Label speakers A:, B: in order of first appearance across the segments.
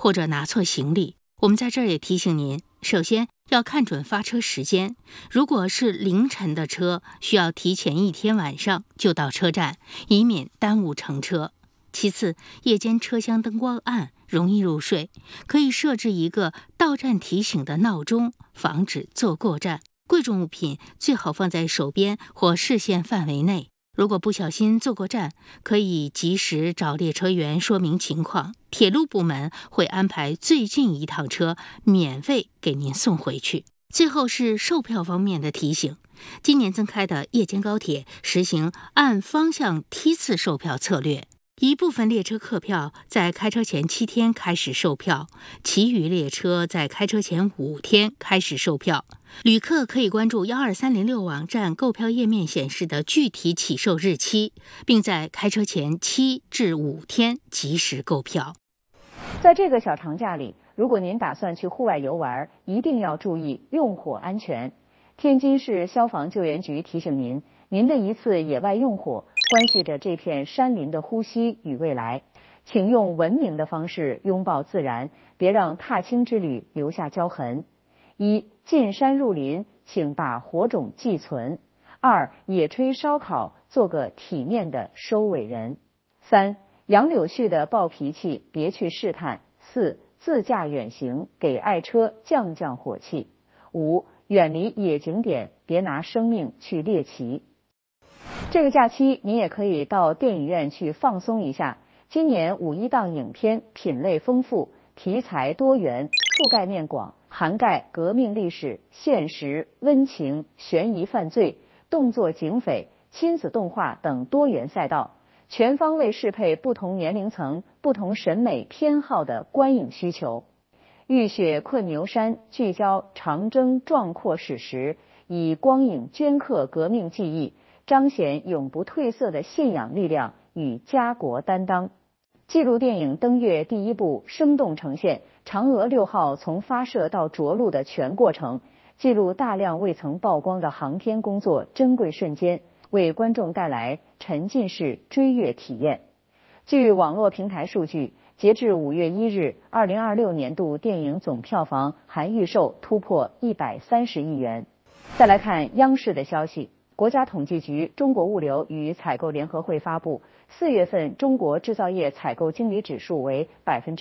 A: 或者拿错行李。我们在这儿也提醒您，首先要看准发车时间，如果是凌晨的车，需要提前1天晚上就到车站，以免耽误乘车。其次，夜间车厢灯光暗，容易入睡，可以设置一个到站提醒的闹钟，防止坐过站。贵重物品最好放在手边或视线范围内。如果不小心坐过站，可以及时找列车员说明情况，铁路部门会安排最近一趟车免费给您送回去。最后是售票方面的提醒，今年增开的夜间高铁实行按方向梯次售票策略，一部分列车客票在开车前7天开始售票，其余列车在开车前5天开始售票。旅客可以关注12306网站购票页面显示的具体起售日期，并在开车前7至5天及时购票。
B: 在这个小长假里，如果您打算去户外游玩，一定要注意用火安全。天津市消防救援局提醒您，您的一次野外用火关系着这片山林的呼吸与未来，请用文明的方式拥抱自然，别让踏青之旅留下焦痕。1. 进山入林，请把火种寄存。2. 野炊烧烤，做个体面的收尾人。3. 杨柳絮的暴脾气，别去试探。4. 自驾远行，给爱车降降火气。5. 远离野景点，别拿生命去猎奇。这个假期，你也可以到电影院去放松一下。今年5一档影片品类丰富，题材多元，覆盖面广，涵盖革命历史、现实、温情、悬疑犯罪、动作警匪、亲子动画等多元赛道，全方位适配不同年龄层、不同审美偏好的观影需求。浴血困牛山聚焦长征壮阔史实，以光影镌刻革命记忆，彰显永不褪色的信仰力量与家国担当。纪录电影登月第1部生动呈现嫦娥6号从发射到着陆的全过程，记录大量未曾曝光的航天工作珍贵瞬间，为观众带来沉浸式追月体验。据网络平台数据，截至5月1日，2026年度电影总票房含预售突破130亿元。再来看央视的消息，国家统计局、中国物流与采购联合会发布，4月份中国制造业采购经理指数为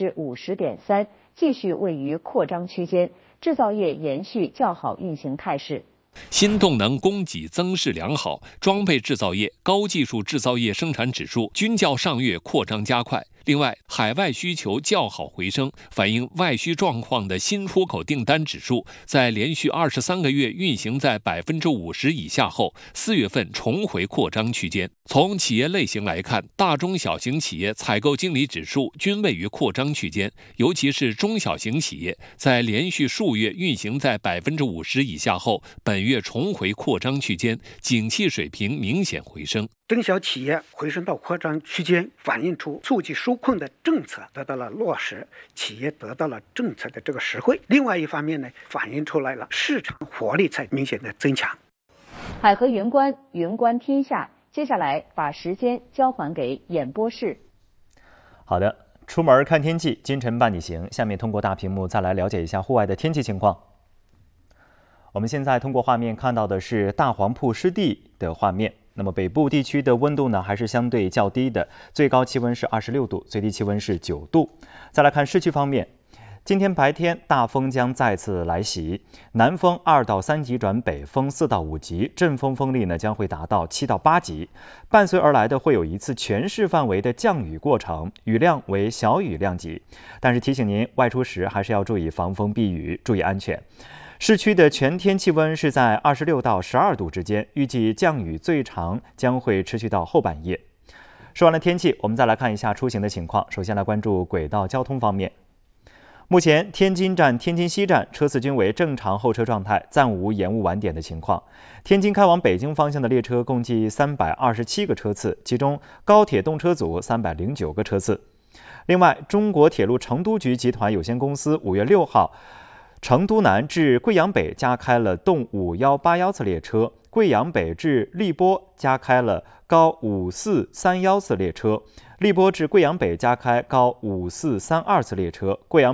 B: 50.3%，继续位于扩张区间，制造业延续较好运行态势。
C: 新动能供给增势良好，装备制造业、高技术制造业生产指数均较上月扩张加快。另外，海外需求较好回升，反映外需状况的新出口订单指数在连续23个月运行在50%以下后，4月份重回扩张区间。从企业类型来看，大中小型企业采购经理指数均位于扩张区间，尤其是中小型企业在连续数月运行在50%以下后，本月重回扩张区间，景气水平明显回升。
D: 中小企业回升到扩张区间，反映出促进纾困的政策得到了落实，企业得到了政策的这个实惠。另外一方面呢，反映出来了市场活力在明显的增强。
B: 海河云观，云观天下。接下来把时间交还给演播室。
E: 好的，出门看天气，今晨伴你行。下面通过大屏幕再来了解一下户外的天气情况。我们现在通过画面看到的是大黄埔湿地的画面。那么北部地区的温度呢，还是相对较低的，最高气温是26度，最低气温是9度。再来看市区方面，今天白天大风将再次来袭，南风2到3级转北风4到5级，阵风风力呢将会达到7到8级。伴随而来的会有一次全市范围的降雨过程，雨量为小雨量级。但是提醒您，外出时还是要注意防风避雨，注意安全。市区的全天气温是在26到12度之间，预计降雨最长将会持续到后半夜。说完了天气，我们再来看一下出行的情况。首先来关注轨道交通方面。目前天津站、天津西站车次均为正常候车状态，暂无延误晚点的情况。天津开往北京方向的列车共计327个车次，其中高铁动车组309个车次。另外，中国铁路成都局集团有限公司5月6号成都南至贵阳北加开了动5181次列车，贵阳北至荔波加开了高5431次列车，荔波至贵阳北加开高5432次列车，贵阳